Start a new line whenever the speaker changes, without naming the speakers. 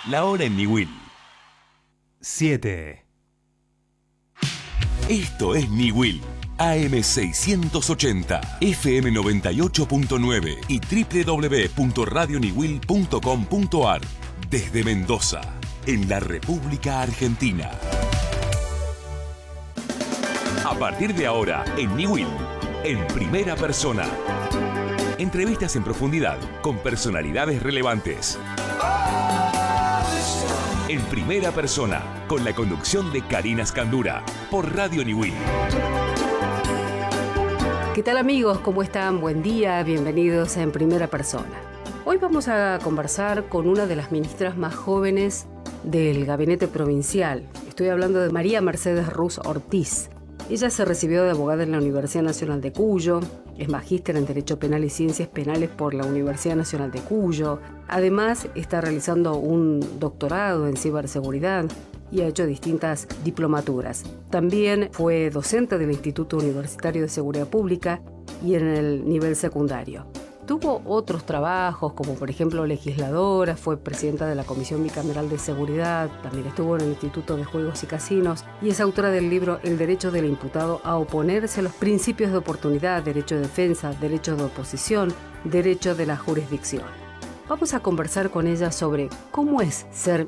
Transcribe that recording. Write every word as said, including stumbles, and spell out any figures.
La hora en Niwil.
siete.
Esto es Niwil. A M seiscientos ochenta, F M noventa y ocho punto nueve y doble u doble u doble u punto radio niwil punto com punto a r. Desde Mendoza, en la República Argentina. A partir de ahora, en Niwil, en primera persona. Entrevistas en profundidad con personalidades relevantes. En primera persona, con la conducción de Karina Scandura, por Radio Niwil.
¿Qué tal, amigos? ¿Cómo están? Buen día, bienvenidos a En Primera Persona. Hoy vamos a conversar con una de las ministras más jóvenes del gabinete provincial. Estoy hablando de María Mercedes Ruz Ortiz. Ella se recibió de abogada en la Universidad Nacional de Cuyo, es magíster en Derecho Penal y Ciencias Penales por la Universidad Nacional de Cuyo. Además, está realizando un doctorado en ciberseguridad y ha hecho distintas diplomaturas. También fue docente del Instituto Universitario de Seguridad Pública y en el nivel secundario. Tuvo otros trabajos, como por ejemplo legisladora, fue presidenta de la Comisión Bicameral de Seguridad, también estuvo en el Instituto de Juegos y Casinos y es autora del libro El derecho del imputado a oponerse a los principios de oportunidad, derecho de defensa, derecho de oposición, derecho de la jurisdicción. Vamos a conversar con ella sobre cómo es ser